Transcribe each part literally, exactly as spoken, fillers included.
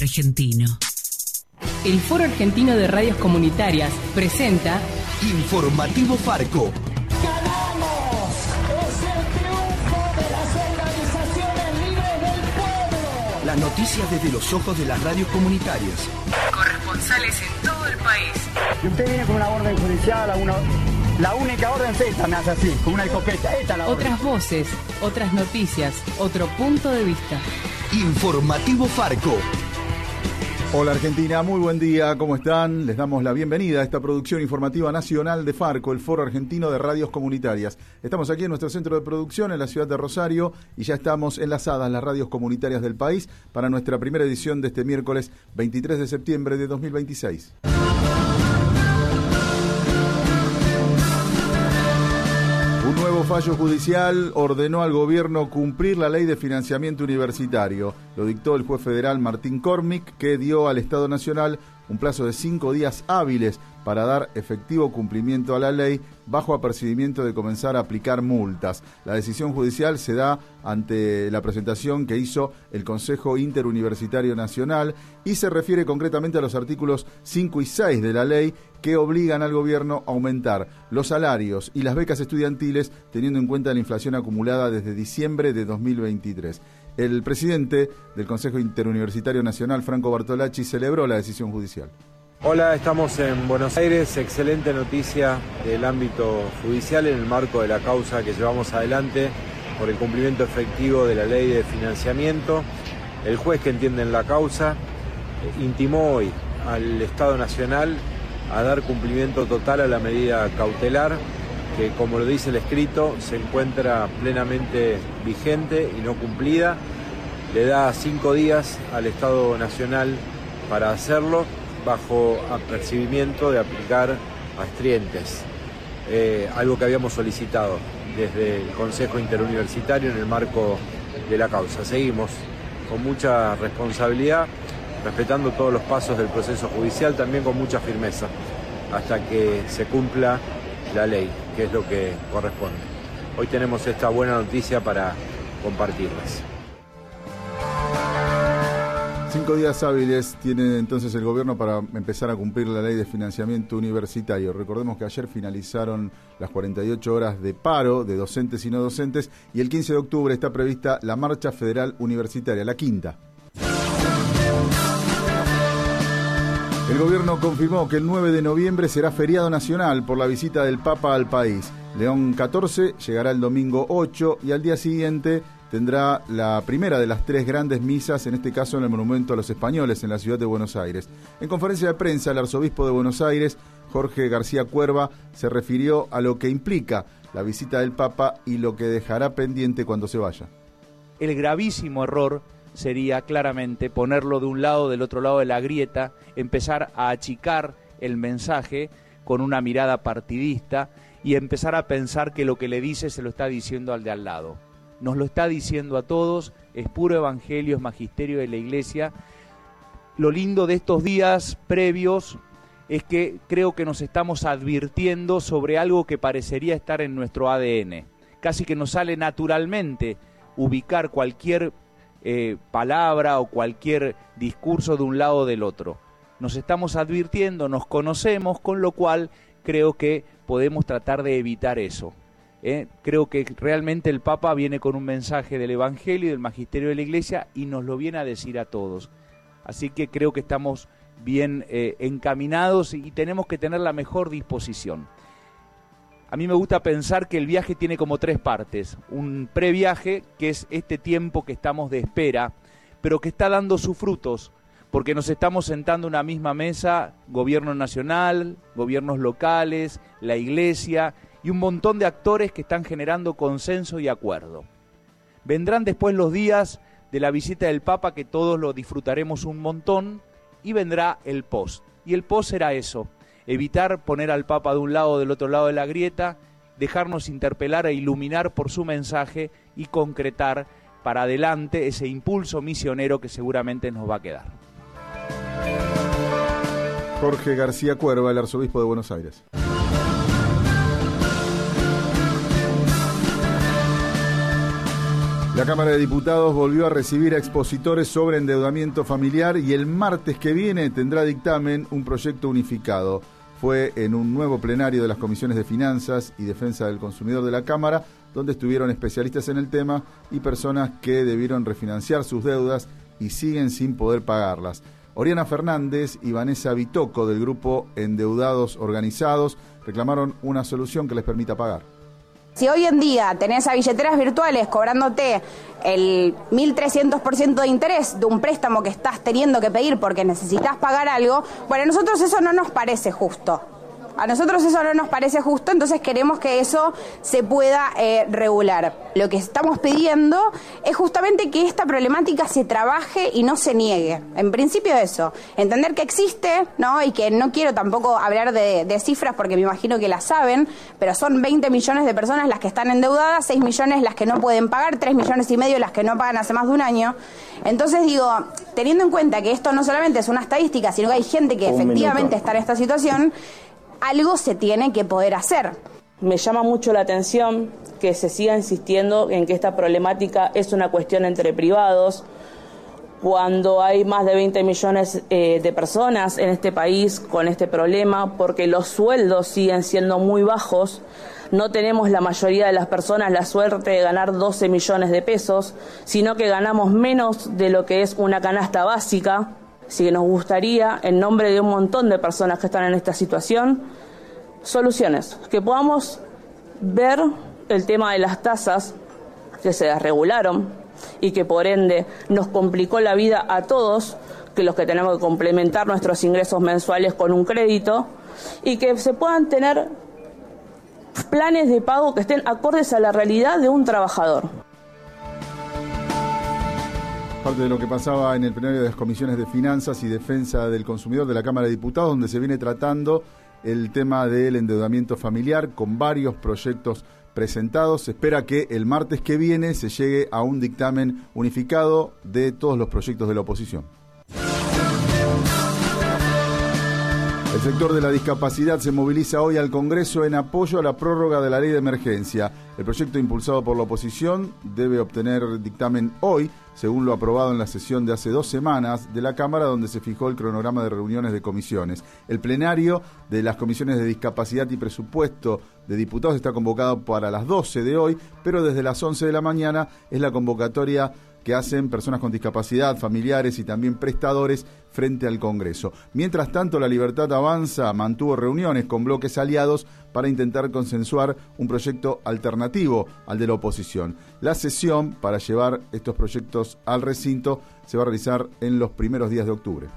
Argentino. El Foro Argentino de Radios Comunitarias presenta Informativo Farco. ¡Ganamos! ¡Es el triunfo de las organizaciones libres del pueblo! Las noticias desde los ojos de las radios comunitarias. Corresponsales en todo el país. Si usted viene con una orden judicial, a una, la única orden es esta, me hace así, con una escopeta. Esta es la orden. Otras voces, otras noticias, otro punto de vista. Informativo Farco. Hola Argentina, muy buen día, ¿cómo están? Les damos la bienvenida a esta producción informativa nacional de Farco, el Foro Argentino de Radios Comunitarias. Estamos aquí en nuestro centro de producción en la ciudad de Rosario y ya estamos enlazadas las radios comunitarias del país para nuestra primera edición de este miércoles veintitrés de septiembre de dos mil veintiséis. Un nuevo fallo judicial ordenó al gobierno cumplir la ley de financiamiento universitario. Lo dictó el juez federal Martín Cormick, que dio al Estado Nacional un plazo de cinco días hábiles para dar efectivo cumplimiento a la ley bajo apercibimiento de comenzar a aplicar multas. La decisión judicial se da ante la presentación que hizo el Consejo Interuniversitario Nacional y se refiere concretamente a los artículos cinco y seis de la ley que obligan al gobierno a aumentar los salarios y las becas estudiantiles teniendo en cuenta la inflación acumulada desde diciembre de dos mil veintitrés. El presidente del Consejo Interuniversitario Nacional, Franco Bartolacci, celebró la decisión judicial. Hola, estamos en Buenos Aires. Excelente noticia del ámbito judicial en el marco de la causa que llevamos adelante por el cumplimiento efectivo de la ley de financiamiento. El juez que entiende en la causa intimó hoy al Estado Nacional a dar cumplimiento total a la medida cautelar que, como lo dice el escrito, se encuentra plenamente vigente y no cumplida. Le da cinco días al Estado Nacional para hacerlo, bajo apercibimiento de aplicar astrientes, eh, algo que habíamos solicitado desde el Consejo Interuniversitario en el marco de la causa. Seguimos con mucha responsabilidad, respetando todos los pasos del proceso judicial, también con mucha firmeza, hasta que se cumpla la ley, que es lo que corresponde. Hoy tenemos esta buena noticia para compartirles. Cinco días hábiles tiene entonces el gobierno para empezar a cumplir la ley de financiamiento universitario. Recordemos que ayer finalizaron las cuarenta y ocho horas de paro de docentes y no docentes y el quince de octubre está prevista la Marcha Federal Universitaria, la quinta. El gobierno confirmó que el nueve de noviembre será feriado nacional por la visita del Papa al país. León catorce llegará el domingo ocho y al día siguiente tendrá la primera de las tres grandes misas, en este caso en el Monumento a los Españoles, en la ciudad de Buenos Aires. En conferencia de prensa, el arzobispo de Buenos Aires, Jorge García Cuerva, se refirió a lo que implica la visita del Papa y lo que dejará pendiente cuando se vaya. El gravísimo error sería claramente ponerlo de un lado, del otro lado de la grieta, empezar a achicar el mensaje con una mirada partidista y empezar a pensar que lo que le dice se lo está diciendo al de al lado. Nos lo está diciendo a todos, es puro evangelio, es magisterio de la Iglesia. Lo lindo de estos días previos es que creo que nos estamos advirtiendo sobre algo que parecería estar en nuestro A D N. Casi que nos sale naturalmente ubicar cualquier eh, palabra o cualquier discurso de un lado o del otro. Nos estamos advirtiendo, nos conocemos, con lo cual creo que podemos tratar de evitar eso. Eh, creo que realmente el Papa viene con un mensaje del Evangelio y del Magisterio de la Iglesia y nos lo viene a decir a todos. Así que creo que estamos bien eh, encaminados y tenemos que tener la mejor disposición. A mí me gusta pensar que el viaje tiene como tres partes. Un previaje, que es este tiempo que estamos de espera, pero que está dando sus frutos, porque nos estamos sentando en una misma mesa, gobierno nacional, gobiernos locales, la Iglesia y un montón de actores que están generando consenso y acuerdo. Vendrán después los días de la visita del Papa, que todos lo disfrutaremos un montón, y vendrá el post. Y el post será eso, evitar poner al Papa de un lado o del otro lado de la grieta, dejarnos interpelar e iluminar por su mensaje y concretar para adelante ese impulso misionero que seguramente nos va a quedar. Jorge García Cuerva, el arzobispo de Buenos Aires. La Cámara de Diputados volvió a recibir a expositores sobre endeudamiento familiar y el martes que viene tendrá dictamen un proyecto unificado. Fue en un nuevo plenario de las comisiones de Finanzas y Defensa del Consumidor de la Cámara, donde estuvieron especialistas en el tema y personas que debieron refinanciar sus deudas y siguen sin poder pagarlas. Oriana Fernández y Vanessa Bitoco, del grupo Endeudados Organizados, reclamaron una solución que les permita pagar. Si hoy en día tenés a billeteras virtuales cobrándote el mil trescientos por ciento de interés de un préstamo que estás teniendo que pedir porque necesitas pagar algo, bueno, a nosotros eso no nos parece justo. A nosotros eso no nos parece justo, entonces queremos que eso se pueda eh, regular. Lo que estamos pidiendo es justamente que esta problemática se trabaje y no se niegue. En principio eso, entender que existe, ¿no? Y que no quiero tampoco hablar de, de cifras porque me imagino que las saben, pero son veinte millones de personas las que están endeudadas, seis millones las que no pueden pagar, tres millones y medio las que no pagan hace más de un año. Entonces digo, teniendo en cuenta que esto no solamente es una estadística, sino que hay gente que un efectivamente minuto. está en esta situación, algo se tiene que poder hacer. Me llama mucho la atención que se siga insistiendo en que esta problemática es una cuestión entre privados, cuando hay más de veinte millones eh, de personas en este país con este problema, porque los sueldos siguen siendo muy bajos. No tenemos la mayoría de las personas la suerte de ganar doce millones de pesos, sino que ganamos menos de lo que es una canasta básica. Así que nos gustaría, en nombre de un montón de personas que están en esta situación, soluciones. Que podamos ver el tema de las tasas que se desregularon y que por ende nos complicó la vida a todos, que los que tenemos que complementar nuestros ingresos mensuales con un crédito, y que se puedan tener planes de pago que estén acordes a la realidad de un trabajador. Parte de lo que pasaba en el plenario de las comisiones de Finanzas y Defensa del Consumidor de la Cámara de Diputados, donde se viene tratando el tema del endeudamiento familiar con varios proyectos presentados. Se espera que el martes que viene se llegue a un dictamen unificado de todos los proyectos de la oposición. El sector de la discapacidad se moviliza hoy al Congreso en apoyo a la prórroga de la ley de emergencia. El proyecto impulsado por la oposición debe obtener dictamen hoy, según lo aprobado en la sesión de hace dos semanas de la Cámara, donde se fijó el cronograma de reuniones de comisiones. El plenario de las comisiones de discapacidad y presupuesto de diputados está convocado para las doce de hoy, pero desde las once de la mañana es la convocatoria que hacen personas con discapacidad, familiares y también prestadores frente al Congreso. Mientras tanto, La Libertad Avanza mantuvo reuniones con bloques aliados para intentar consensuar un proyecto alternativo al de la oposición. La sesión para llevar estos proyectos al recinto se va a realizar en los primeros días de octubre.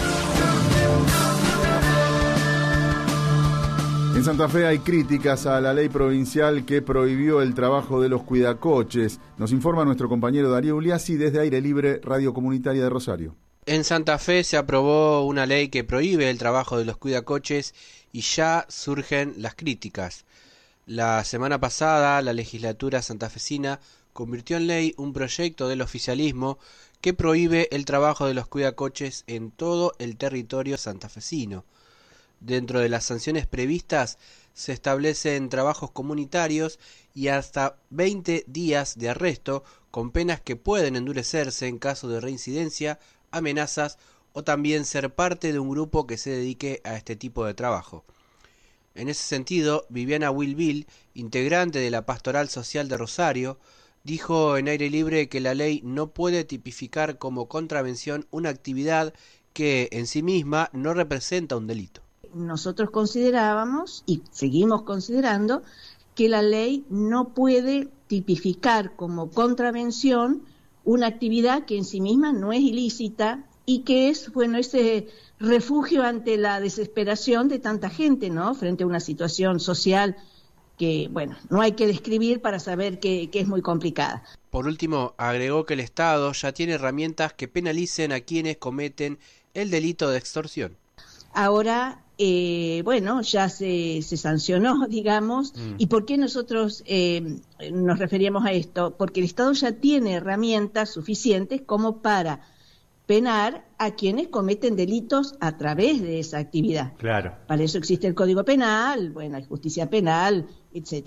En Santa Fe hay críticas a la ley provincial que prohibió el trabajo de los cuidacoches. Nos informa nuestro compañero Darío Uliassi desde Aire Libre, Radio Comunitaria de Rosario. En Santa Fe se aprobó una ley que prohíbe el trabajo de los cuidacoches y ya surgen las críticas. La semana pasada, la legislatura santafesina convirtió en ley un proyecto del oficialismo que prohíbe el trabajo de los cuidacoches en todo el territorio santafesino. Dentro de las sanciones previstas se establecen trabajos comunitarios y hasta veinte días de arresto, con penas que pueden endurecerse en caso de reincidencia, amenazas o también ser parte de un grupo que se dedique a este tipo de trabajo. En ese sentido, Viviana Wilbil, integrante de la Pastoral Social de Rosario, dijo en Aire Libre que la ley no puede tipificar como contravención una actividad que en sí misma no representa un delito. Nosotros considerábamos y seguimos considerando que la ley no puede tipificar como contravención una actividad que en sí misma no es ilícita y que es, bueno, ese refugio ante la desesperación de tanta gente, ¿no? Frente a una situación social que, bueno, no hay que describir para saber que, que es muy complicada. Por último, agregó que el Estado ya tiene herramientas que penalicen a quienes cometen el delito de extorsión. Ahora, eh, bueno, ya se, se sancionó, digamos, mm. ¿Y por qué nosotros eh, nos referíamos a esto? Porque el Estado ya tiene herramientas suficientes como para penar a quienes cometen delitos a través de esa actividad. Claro. Para eso existe el Código Penal, bueno, hay justicia penal, etcétera.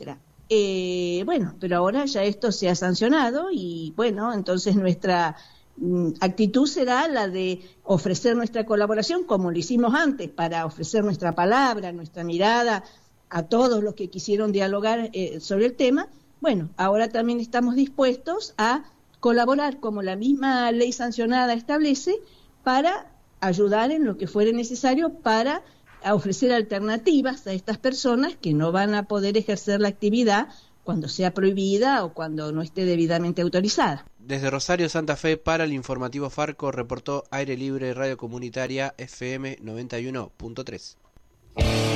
Eh, bueno, pero ahora ya esto se ha sancionado y bueno, entonces nuestra mm, actitud será la de ofrecer nuestra colaboración como lo hicimos antes, para ofrecer nuestra palabra, nuestra mirada a todos los que quisieron dialogar eh, sobre el tema. Bueno, ahora también estamos dispuestos a colaborar como la misma ley sancionada establece para ayudar en lo que fuere necesario para a ofrecer alternativas a estas personas que no van a poder ejercer la actividad cuando sea prohibida o cuando no esté debidamente autorizada. Desde Rosario, Santa Fe, para el informativo Farco, reportó Aire Libre Radio Comunitaria F M noventa y uno punto tres.